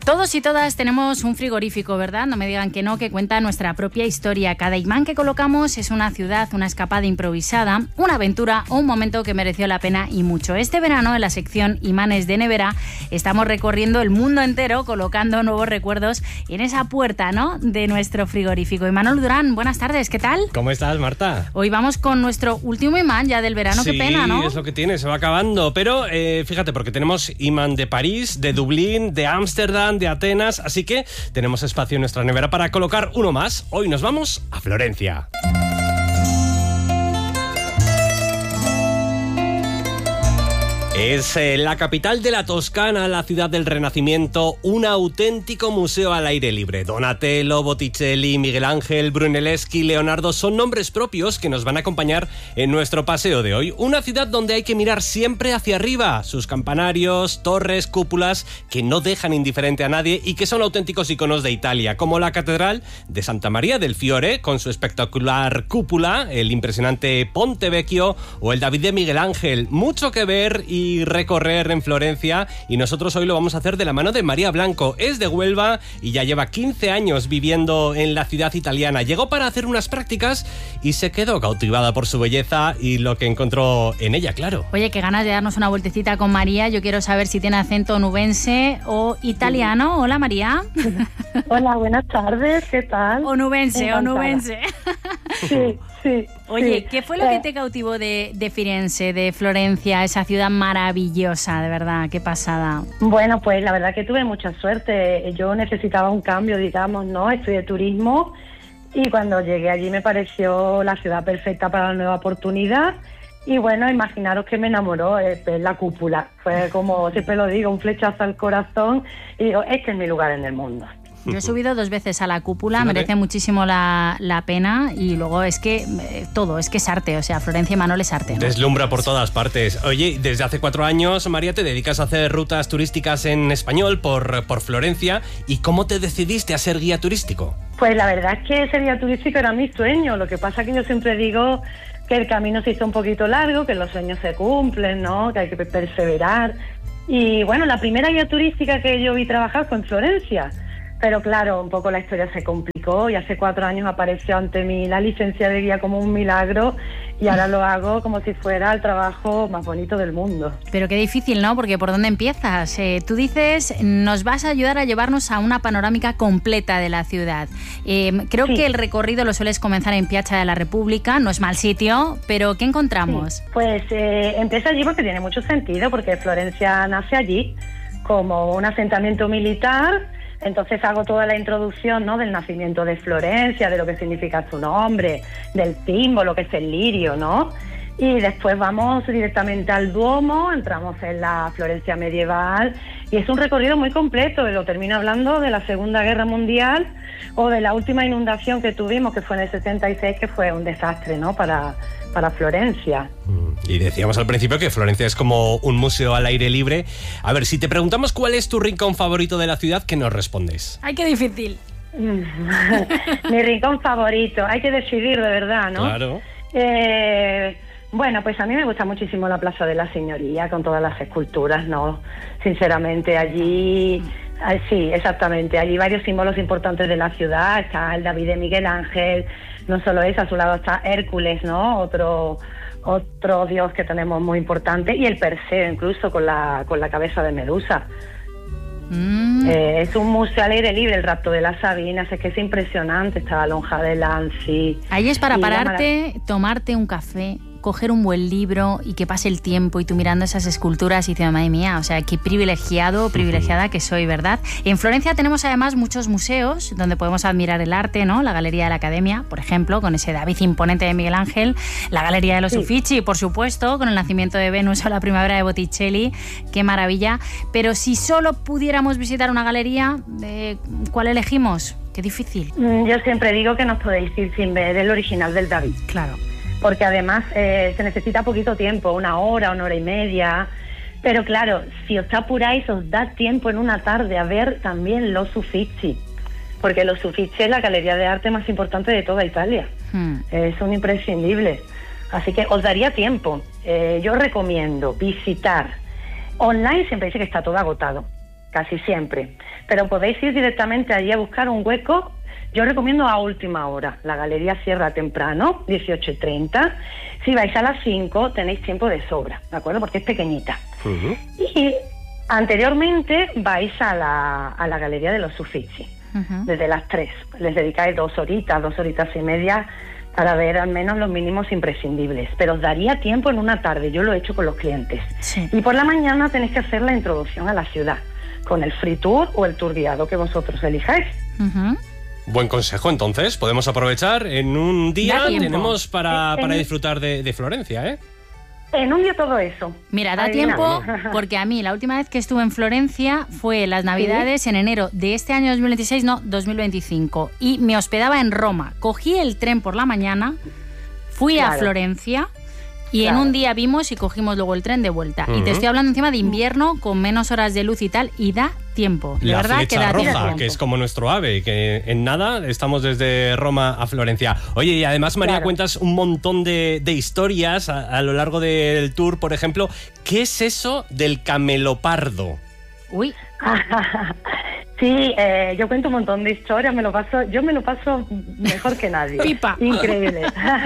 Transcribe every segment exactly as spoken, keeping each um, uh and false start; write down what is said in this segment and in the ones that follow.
Todos y todas tenemos un frigorífico, ¿verdad? No me digan que no, que cuenta nuestra propia historia. Cada imán que colocamos es una ciudad, una escapada improvisada, una aventura o un momento que mereció la pena y mucho. Este verano, en la sección Imanes de Nevera, estamos recorriendo el mundo entero colocando nuevos recuerdos en esa puerta, ¿no?, de nuestro frigorífico. Imanol Durán, buenas tardes, ¿qué tal? ¿Cómo estás, Marta? Hoy vamos con nuestro último imán ya del verano, sí, qué pena, ¿no? Sí, es lo que tiene, se va acabando. Pero eh, fíjate, porque tenemos imán de París, de Dublín, de Ámsterdam, de Atenas, así que tenemos espacio en nuestra nevera para colocar uno más. Hoy nos vamos a Florencia. Es eh, la capital de la Toscana, la ciudad del Renacimiento, un auténtico museo al aire libre. Donatello, Botticelli, Miguel Ángel, Brunelleschi, Leonardo son nombres propios que nos van a acompañar en nuestro paseo de hoy. Una ciudad donde hay que mirar siempre hacia arriba, sus campanarios, torres, cúpulas que no dejan indiferente a nadie y que son auténticos iconos de Italia, como la Catedral de Santa María del Fiore, con su espectacular cúpula, el impresionante Ponte Vecchio o el David de Miguel Ángel. Mucho que ver y y recorrer en Florencia, y nosotros hoy lo vamos a hacer de la mano de María Blanco. Es de Huelva y ya lleva quince años viviendo en la ciudad italiana. Llegó para hacer unas prácticas y se quedó cautivada por su belleza y lo que encontró en ella, claro. Oye, qué ganas de darnos una vueltecita con María. Yo quiero saber si tiene acento onubense o italiano. Hola, María. Hola, buenas tardes, ¿qué tal? Onubense, Encantada. onubense. Sí, sí. Oye, sí. ¿qué fue lo que te cautivó de, de Firenze, de Florencia, esa ciudad maravillosa, de verdad? Qué pasada. Bueno, pues la verdad que tuve mucha suerte. Yo necesitaba un cambio, digamos, ¿no? Estudié turismo y cuando llegué allí me pareció la ciudad perfecta para la nueva oportunidad. Y bueno, imaginaros que me enamoró eh, la cúpula. Fue como, siempre lo digo, un flechazo al corazón y digo, este es mi lugar en el mundo. Yo he subido dos veces a la cúpula, Fíjate. merece muchísimo la, la pena, y luego es que eh, todo, es que es arte, o sea, Florencia y Imanol es arte, ¿no? Deslumbra por todas partes. Oye, desde hace cuatro años, María, te dedicas a hacer rutas turísticas en español por, por Florencia. ¿Y cómo te decidiste a ser guía turístico? Pues la verdad es que ese guía turístico era mi sueño. Lo que pasa es que yo siempre digo que el camino se hizo un poquito largo, que los sueños se cumplen, ¿no? Que hay que perseverar. Y bueno, la primera guía turística que yo vi trabajar fue en Florencia. Pero claro, un poco la historia se complicó y hace cuatro años apareció ante mí la licencia de guía como un milagro y ahora lo hago como si fuera el trabajo más bonito del mundo. Pero qué difícil, ¿no? Porque ¿por dónde empiezas? Eh, tú dices, nos vas a ayudar a llevarnos a una panorámica completa de la ciudad. Eh, creo Sí. que el recorrido lo sueles comenzar en Piazza de la República, no es mal sitio, pero ¿qué encontramos? Sí. Pues eh, empieza allí porque tiene mucho sentido, porque Florencia nace allí como un asentamiento militar. Entonces hago toda la introducción, ¿no?, del nacimiento de Florencia, de lo que significa su nombre, del símbolo que es el lirio, ¿no? Y después vamos directamente al Duomo, entramos en la Florencia medieval y es un recorrido muy completo. Lo termino hablando de la Segunda Guerra Mundial o de la última inundación que tuvimos, que fue en el setenta y seis, que fue un desastre, ¿no?, para, para Florencia. Y decíamos al principio que Florencia es como un museo al aire libre. A ver, si te preguntamos cuál es tu rincón favorito de la ciudad, ¿qué nos respondes? ¡Ay, qué difícil! Mi rincón favorito, hay que decidir de verdad, ¿no? Claro. Eh, bueno, pues a mí me gusta muchísimo la Plaza de la Señoría, con todas las esculturas, ¿no? Sinceramente, allí... ah, sí, exactamente. Allí varios símbolos importantes de la ciudad. Está el David de Miguel Ángel. No solo eso, a su lado está Hércules, ¿no? Otro... otro dios que tenemos muy importante, y el Perseo, incluso con la con la cabeza de Medusa. Mm. Eh, es un museo al aire libre, el rapto de las Sabinas, es que es impresionante. Está la lonja de Lanzi. Ahí es para Y la pararte, tomarte un café, coger un buen libro y que pase el tiempo y tú mirando esas esculturas y diciendo, madre mía, o sea, qué privilegiado o privilegiada que soy, ¿verdad? En Florencia tenemos además muchos museos donde podemos admirar el arte, ¿no? La Galería de la Academia, por ejemplo, con ese David imponente de Miguel Ángel, la Galería de los Sí. Uffizi, por supuesto, con el nacimiento de Venus o la primavera de Botticelli, qué maravilla. Pero si solo pudiéramos visitar una galería, eh, ¿cuál elegimos? Qué difícil. Mm, Yo siempre digo que no os podéis ir sin ver el original del David. Claro. Porque además eh, se necesita poquito tiempo, una hora, una hora y media. Pero claro, si os apuráis, os da tiempo en una tarde a ver también los Uffizi. Porque los Uffizi es la galería de arte más importante de toda Italia. Hmm. Es un imprescindible. Así que os daría tiempo. Eh, yo recomiendo visitar. Online siempre dice que está todo agotado. casi siempre. Pero podéis ir directamente allí a buscar un hueco. Yo recomiendo a última hora. La galería cierra temprano, dieciocho y treinta. Si vais a las cinco, tenéis tiempo de sobra, ¿de acuerdo? Porque es pequeñita. Uh-huh. Y anteriormente vais a la, a la galería de los Uffizi, uh-huh. desde las tres. Les dedicáis dos horitas, dos horitas y media para ver al menos los mínimos imprescindibles. Pero os daría tiempo en una tarde, yo lo he hecho con los clientes. Sí. Y por la mañana tenéis que hacer la introducción a la ciudad, con el free tour o el tour guiado que vosotros elijáis. Uh-huh. Buen consejo, entonces. Podemos aprovechar. En un día tenemos para, para disfrutar de, de Florencia, ¿eh? En un día todo eso. Mira, da tiempo, porque a mí la última vez que estuve en Florencia fue las Navidades, ¿sí?, en enero de este año dos mil veintiséis, no, dos mil veinticinco. Y me hospedaba en Roma. Cogí el tren por la mañana, fui claro. a Florencia... Y claro. en un día vimos y cogimos luego el tren de vuelta. Uh-huh. Y te estoy hablando encima de invierno, con menos horas de luz y tal, y da tiempo. De la verdad flecha que da roja, tiempo. Que es como nuestro ave, que en nada estamos desde Roma a Florencia. Oye, y además, María, claro. cuentas un montón de, de historias a, a lo largo del tour. Por ejemplo, ¿qué es eso del camelopardo? Uy. Sí, eh, yo cuento un montón de historias, me lo paso, yo me lo paso mejor que nadie. Pipa. Increíble.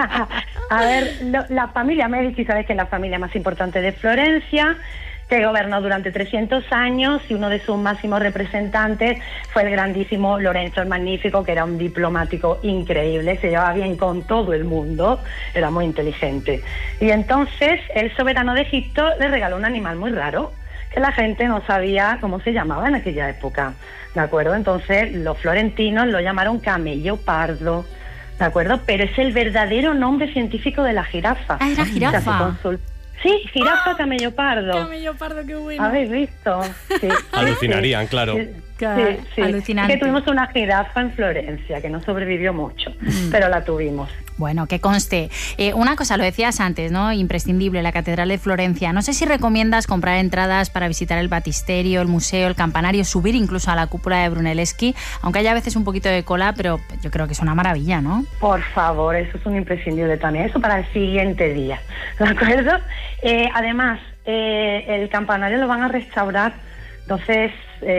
A ver, lo, la familia Medici, sabes que es la familia más importante de Florencia, que gobernó durante trescientos años, y uno de sus máximos representantes fue el grandísimo Lorenzo el Magnífico, que era un diplomático increíble, se llevaba bien con todo el mundo, era muy inteligente. Y entonces el soberano de Egipto le regaló un animal muy raro, que la gente no sabía cómo se llamaba en aquella época, ¿de acuerdo? Entonces los florentinos lo llamaron camello pardo, ¿de acuerdo? Pero es el verdadero nombre científico de la jirafa. Ah, era jirafa. O sea, sí, jirafa, ¡ah! Camello pardo. Camello pardo, qué bueno. ¿Habéis visto? Sí. Alucinarían, sí. claro. Sí, sí, sí. Alucinante. Es que tuvimos una jirafa en Florencia, que no sobrevivió mucho, mm. pero la tuvimos. Bueno, que conste. Eh, una cosa, lo decías antes, ¿no? Imprescindible, la Catedral de Florencia. No sé si recomiendas comprar entradas para visitar el batisterio, el museo, el campanario, subir incluso a la cúpula de Brunelleschi, aunque haya a veces un poquito de cola, pero yo creo que es una maravilla, ¿no? Por favor, eso es un imprescindible también. Eso para el siguiente día, ¿de acuerdo? Eh, además, eh, el campanario lo van a restaurar, entonces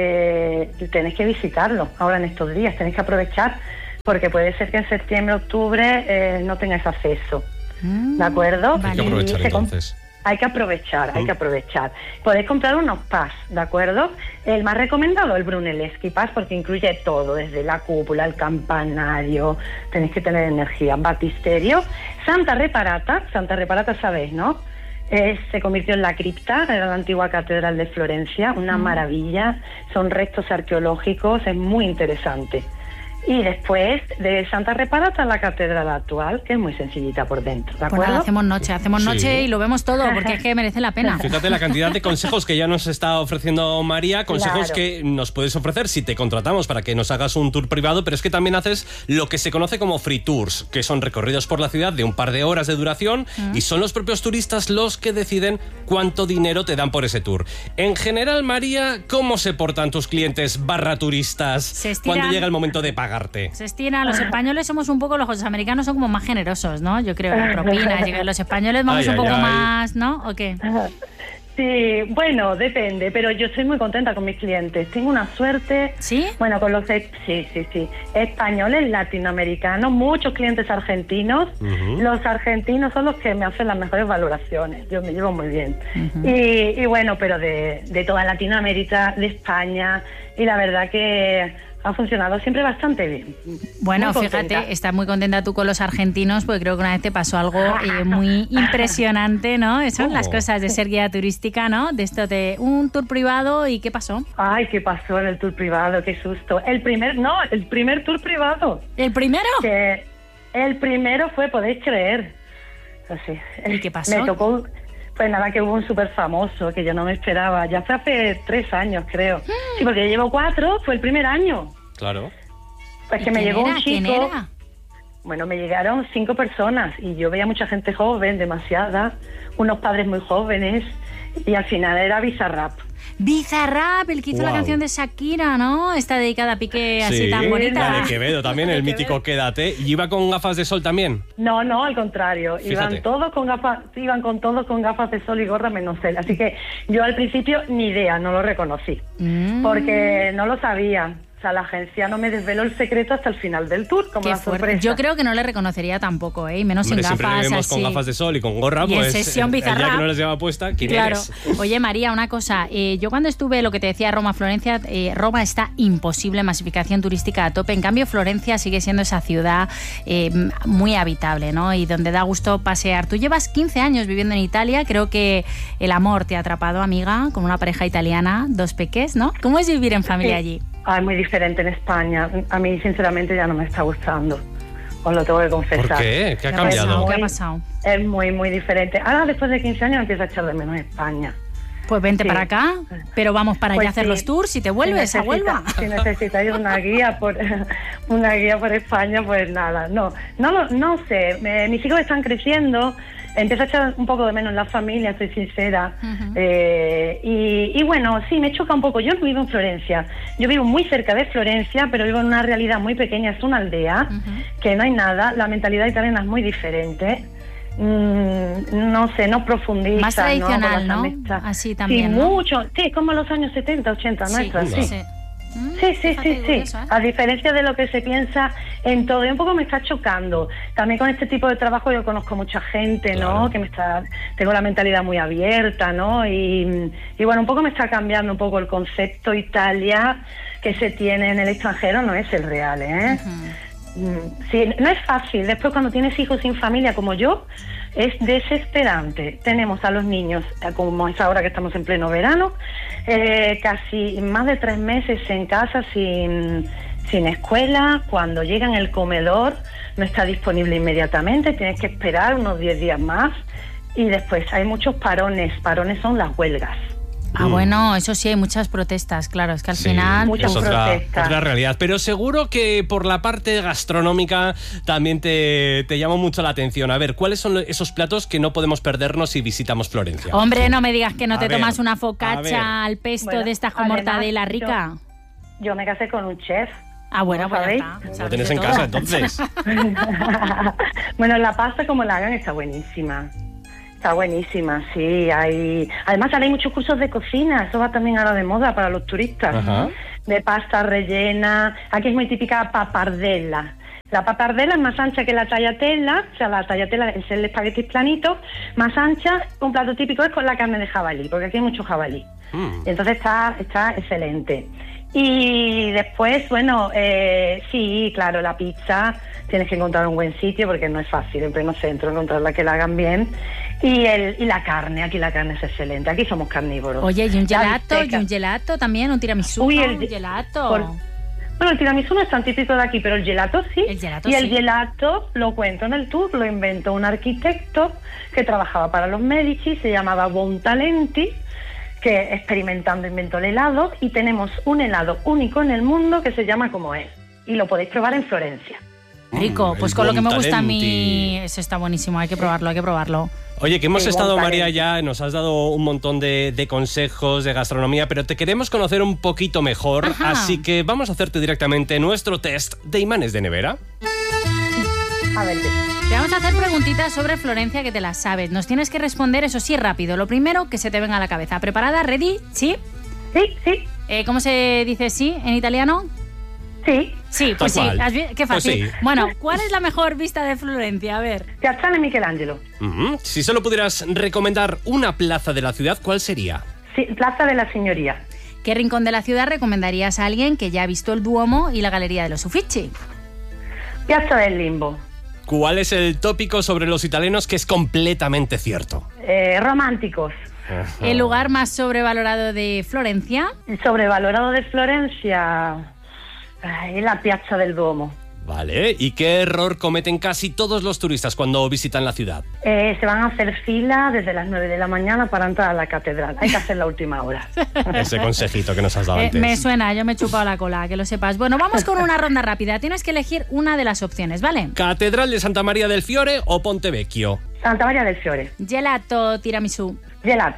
eh, tenéis que visitarlo ahora en estos días, tenéis que aprovechar, porque puede ser que en septiembre, octubre eh, no tengáis acceso, mm, ¿de acuerdo? Hay que aprovechar entonces. Hay que aprovechar, hay que aprovechar. Podéis comprar unos pass, ¿de acuerdo? El más recomendado, el Brunelleschi Pass, porque incluye todo, desde la cúpula, el campanario, tenéis que tener energía, batisterio. Santa Reparata, Santa Reparata sabéis, ¿no? Eh, se convirtió en la cripta, era la antigua catedral de Florencia, una mm. maravilla, son restos arqueológicos, es muy interesante. Y después de Santa Reparata, la catedral actual, que es muy sencillita por dentro, ¿de acuerdo? Pues hacemos noche, hacemos noche sí. y lo vemos todo, porque es que merece la pena. Fíjate la cantidad de consejos que ya nos está ofreciendo María, consejos claro. que nos puedes ofrecer si te contratamos para que nos hagas un tour privado, pero es que también haces lo que se conoce como free tours, que son recorridos por la ciudad de un par de horas de duración mm. y son los propios turistas los que deciden cuánto dinero te dan por ese tour. En general, María, ¿cómo se portan tus clientes barra turistas cuando llega el momento de pagar? Se estira, los españoles somos un poco, los americanos son como más generosos, ¿no? Yo creo, la propina, los españoles vamos ay, un poco ay, más, ¿no? ¿O qué? Sí, bueno, depende, pero yo estoy muy contenta con mis clientes. Tengo una suerte. ¿Sí? Bueno, con los sí, sí, sí. Españoles, latinoamericanos, muchos clientes argentinos. Uh-huh. Los argentinos son los que me hacen las mejores valoraciones. Yo me llevo muy bien. Uh-huh. y, y bueno, pero de, de toda Latinoamérica, de España, y la verdad que ha funcionado siempre bastante bien. Bueno, fíjate, estás muy contenta tú con los argentinos, porque creo que una vez te pasó algo eh, muy impresionante, ¿no? Son oh. las cosas de ser guía turística, ¿no? De esto de un tour privado, ¿y qué pasó? Ay, ¿qué pasó en el tour privado? Qué susto. El primer, no, el primer tour privado. ¿El primero? Que el primero fue, podéis creer. Así. ¿Y qué pasó? Me tocó... Pues nada, que hubo un súper famoso que yo no me esperaba. Ya fue hace tres años, creo. Sí, porque yo llevo cuatro, fue el primer año. Claro. Pues que me llegó era? un chico... ¿Quién era? Bueno, me llegaron cinco personas y yo veía mucha gente joven, demasiada, unos padres muy jóvenes, y al final era Bizarrap. Bizarrap, el que hizo Wow. la canción de Shakira, ¿no? Está dedicada a Piqué así Sí, tan bonita. la de Quevedo también, el mítico Quédate. ¿Y iba con gafas de sol también? No, no, al contrario. Fíjate. Iban todos con gafas, iban con todos con gafas de sol y gorra menos él. Así que yo al principio ni idea, no lo reconocí. Mm. Porque no lo sabía. O sea, la agencia no me desveló el secreto hasta el final del tour, como Qué la fuerte. sorpresa. Yo creo que no le reconocería tampoco, ¿eh? Y menos Hombre, sin siempre le gafas vemos así. con gafas de sol y con gorra, Y en pues sesión el día Bizarrap. que no les lleva puesta, ¿quién Claro. eres? Oye, María, una cosa. Eh, yo cuando estuve, lo que te decía, Roma, Florencia, eh, Roma está imposible, masificación turística a tope. En cambio, Florencia sigue siendo esa ciudad eh, muy habitable, ¿no? Y donde da gusto pasear. Tú llevas quince años viviendo en Italia. Creo que el amor te ha atrapado, amiga, con una pareja italiana, dos peques, ¿no? ¿Cómo es vivir en familia Sí. allí? Ah, es muy diferente en España. A mí, sinceramente, ya no me está gustando. Os lo tengo que confesar. ¿Por qué? ¿Qué ha ¿Qué ha cambiado? pasado? ¿Qué ha Muy- pasado? Es muy, muy diferente. Ahora, después de quince años, empiezo a echar de menos España. Pues vente Sí. para acá, pero vamos para Pues allá a hacer sí. los tours y te vuelves si a necesita- Huelva. Si necesitáis una guía por una guía por España, pues nada, no, no, lo- no sé. Me- mis hijos están creciendo, empiezo a echar un poco de menos la familia, soy sincera. Ujú. Eh, y, y bueno, sí, me choca un poco. Yo no vivo en Florencia, yo vivo muy cerca de Florencia, pero vivo en una realidad muy pequeña, es una aldea, Ujú. que no hay nada. La mentalidad italiana es muy diferente. Mm, no sé, no profundiza. Más tradicional, ¿no? Con las ¿no? amistades. Así también, Sí, ¿no? mucho. Sí, como los años setenta, ochenta nuestras, sí. sí. Mm, Sí, sí, fíjate, sí, sí. curioso, ¿eh? A diferencia de lo que se piensa en todo, y un poco me está chocando. También con este tipo de trabajo yo conozco mucha gente, ¿no? Claro. Que me está, tengo la mentalidad muy abierta, ¿no? Y, y bueno, un poco me está cambiando un poco el concepto Italia que se tiene en el extranjero, no es el real, ¿eh? Ujú. Mm, Sí, no es fácil. Después, cuando tienes hijos sin familia como yo, es desesperante. Tenemos a los niños, eh, como es ahora que estamos en pleno verano, eh, casi más de tres meses en casa sin, sin escuela. Cuando llegan el comedor no está disponible inmediatamente, tienes que esperar unos diez días más. Y después hay muchos parones. Parones son las huelgas. Ah, Mm. bueno, eso sí, hay muchas protestas, claro, es que al Sí, final... Muchas es otra, protestas. otra realidad. Pero seguro que por la parte gastronómica también te, te llamó mucho la atención. A ver, ¿cuáles son esos platos que no podemos perdernos si visitamos Florencia? Hombre, no me digas que no A te ver, tomas una a ver. focaccia al pesto Bueno, de esta con además, mortadela yo- rica. Yo me casé con un chef. Ah, bueno, ¿no pues ya sabéis? está. Lo sabes tienes de en todo. casa, entonces. Bueno, la pasta como la hagan está buenísima. Está buenísima, sí. Hay, además ahora hay muchos cursos de cocina, eso va también ahora de moda para los turistas. Ajá. De pasta rellena. Aquí es muy típica papardella. La papardella es más ancha que la tagliatella, o sea, la tagliatella es el espagueti planito, más ancha. Un plato típico es con la carne de jabalí, porque aquí hay mucho jabalí. Mm. Entonces está, está excelente. Y después, bueno, eh, sí, claro, la pizza, tienes que encontrar un buen sitio porque no es fácil en pleno centro encontrarla que la hagan bien. Y, el, y la carne, aquí la carne es excelente, aquí somos carnívoros. Oye, y un La gelato, y bisteca. un gelato también, un tiramisú, Uy, ¿no? el un ge- gelato. por- Bueno, el tiramisú no es tan típico de aquí, pero el gelato sí. El gelato y el sí. gelato, lo cuento en el tour, lo inventó un arquitecto que trabajaba para los Medici, se llamaba Bontalenti, que experimentando inventó el helado, y tenemos un helado único en el mundo que se llama como él. Y lo podéis probar en Florencia. Rico, Mm, pues el con lo que me gusta a mí, Buontalenti. eso está buenísimo, hay que probarlo, hay que probarlo. Oye, que hemos Sí, estado, Montalenti. María, ya, nos has dado un montón de, de consejos de gastronomía, pero te queremos conocer un poquito mejor, Ajá. así que vamos a hacerte directamente nuestro test de imanes de nevera. A ver, Te vamos a hacer preguntitas sobre Florencia que te las sabes. Nos tienes que responder, eso sí, rápido. Lo primero que se te venga a la cabeza. ¿Preparada? ¿Ready? ¿Sí? sí, sí, Eh, ¿Cómo se dice sí en italiano? sí. Sí, pues sí. Tal cual. ¿Has vi- Qué Pues fácil. sí. Bueno, ¿cuál es la mejor vista de Florencia? A ver. Piazzale Michelangelo. Ujú. Si solo pudieras recomendar una plaza de la ciudad, ¿cuál sería? Sí, Plaza de la Signoria. ¿Qué rincón de la ciudad recomendarías a alguien que ya ha visto el Duomo y la Galería de los Uffizi? Piazza del Limbo. ¿Cuál es el tópico sobre los italianos que es completamente cierto? Eh, románticos. ¿El lugar más sobrevalorado de Florencia? El sobrevalorado de Florencia. Ay, la Piazza del Duomo. Vale, ¿y qué error cometen casi todos los turistas cuando visitan la ciudad? Eh, se van a hacer fila desde las nueve de la mañana para entrar a la catedral. Hay que hacer la última hora. Ese consejito que nos has dado Eh, antes. me suena, yo me he chupado la cola, que lo sepas. Bueno, vamos con una ronda rápida. Tienes que elegir una de las opciones, ¿vale? ¿Catedral de Santa María del Fiore o Ponte Vecchio? Santa María del Fiore. Gelato, tiramisú. Gelato.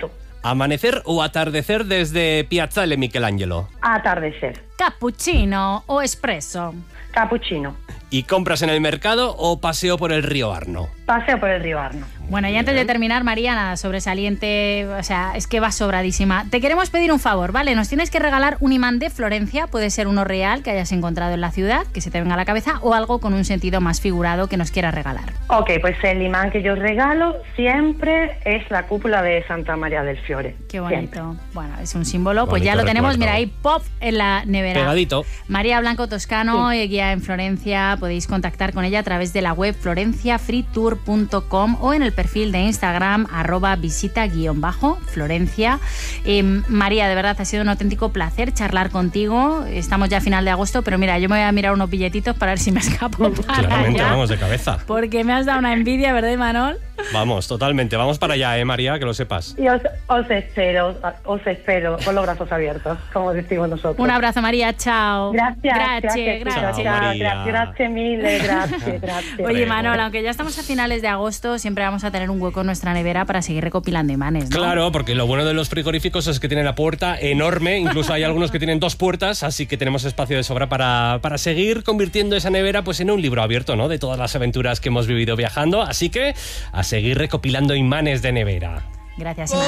¿Amanecer o atardecer desde Piazzale Michelangelo? Atardecer. ¿Cappuccino o espresso? Cappuccino. ¿Y compras en el mercado o paseo por el río Arno? Paseo por el río Arno. Bueno, y antes de terminar, María, nada, sobresaliente, o sea, es que va sobradísima. Te queremos pedir un favor, ¿vale? Nos tienes que regalar un imán de Florencia, puede ser uno real que hayas encontrado en la ciudad, que se te venga a la cabeza, o algo con un sentido más figurado que nos quieras regalar. Ok, pues el imán que yo regalo siempre es la cúpula de Santa María del Fiore. Qué bonito. Siempre. Bueno, es un símbolo, pues bonito ya lo tenemos, recuerdo. mira ahí, pop en la nevera. Pegadito. María Blanco Toscano, Sí. guía en Florencia, podéis contactar con ella a través de la web florencia free tour punto com o en el perfil de Instagram arroba visita guión bajo Florencia. Eh, María, de verdad ha sido un auténtico placer charlar contigo. Estamos ya a final de agosto, pero mira, yo me voy a mirar unos billetitos para ver si me escapo para Claramente, allá, vamos de cabeza. porque me has dado una envidia, ¿verdad, Imanol? Vamos, totalmente. Vamos para allá, ¿eh, María? Que lo sepas. Y os, os espero, os espero con los brazos abiertos, como decimos nosotros. Un abrazo, María, chao. Gracias, Grazie, gracias, grazie. Chao, chao, María. gracias, gracias mille, gracias, gracias. Oye, Prego. Manol, aunque ya estamos a finales de agosto, siempre vamos a tener un hueco en nuestra nevera para seguir recopilando imanes, ¿no? Claro, porque lo bueno de los frigoríficos es que tienen la puerta enorme, incluso hay algunos que tienen dos puertas, así que tenemos espacio de sobra para, para seguir convirtiendo esa nevera pues en un libro abierto, ¿no? De todas las aventuras que hemos vivido viajando, así que a seguir recopilando imanes de nevera. Gracias, Imanol.